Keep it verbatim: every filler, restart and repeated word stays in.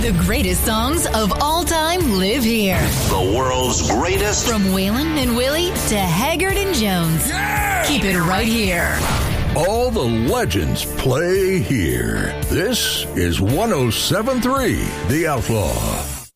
The greatest songs of all time live here. The world's greatest. From Waylon and Willie to Haggard and Jones. Yeah! Keep it right here. All the legends play here. This is one oh seven point three The Outlaw.